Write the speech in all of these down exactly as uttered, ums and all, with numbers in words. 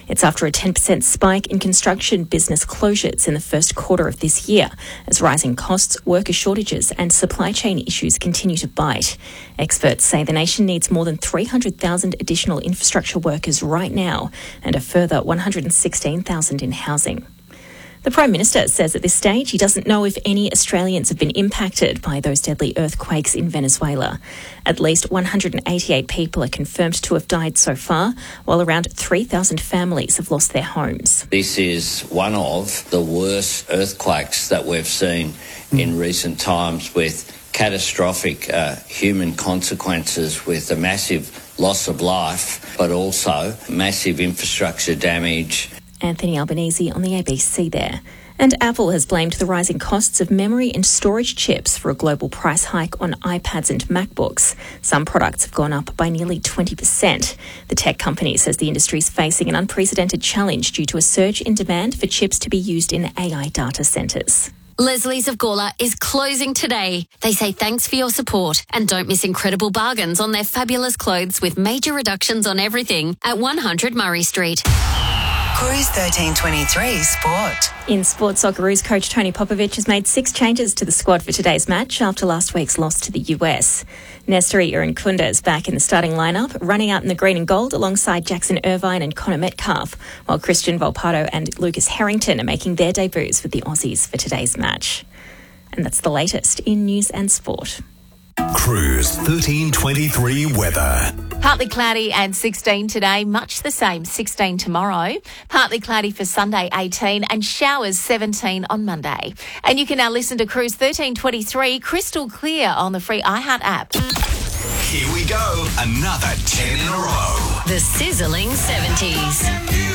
It's after a ten percent spike in construction business closures in the first quarter of this year, as rising costs, worker shortages and supply chain issues continue to bite. Experts say the nation needs more than three hundred thousand additional infrastructure workers right now and a further one hundred sixteen thousand in housing. The Prime Minister says at this stage he doesn't know if any Australians have been impacted by those deadly earthquakes in Venezuela. At least one hundred eighty-eight people are confirmed to have died so far, while around three thousand families have lost their homes. This is one of the worst earthquakes that we've seen in recent times, with catastrophic uh, human consequences, with a massive loss of life, but also massive infrastructure damage. Anthony Albanese on the A B C there. And Apple has blamed the rising costs of memory and storage chips for a global price hike on iPads and MacBooks. Some products have gone up by nearly twenty percent. The tech company says the industry is facing an unprecedented challenge due to a surge in demand for chips to be used in A I data centres. Leslie's of Gawler is closing today. They say thanks for your support and don't miss incredible bargains on their fabulous clothes with major reductions on everything at one hundred Murray Street. Cruise thirteen twenty-three Sport. In sport, Socceroos coach Tony Popovic has made six changes to the squad for today's match after last week's loss to the U S. Nestori Irankunda is back in the starting lineup, running out in the green and gold alongside Jackson Irvine and Connor Metcalf, while Christian Volpato and Lucas Harrington are making their debuts with the Aussies for today's match. And that's the latest in news and sport. Cruise thirteen twenty-three weather. Partly cloudy and sixteen today, much the same, sixteen tomorrow. Partly cloudy for Sunday, eighteen, and showers, seventeen on Monday. And you can now listen to Cruise thirteen twenty-three crystal clear on the free iHeart app. Here we go, another ten in a row. The sizzling seventies.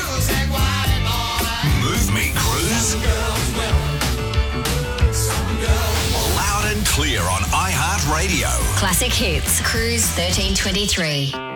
Move me, Cruise. Loud and clear on iHeart Radio. Classic hits. Cruise thirteen twenty-three.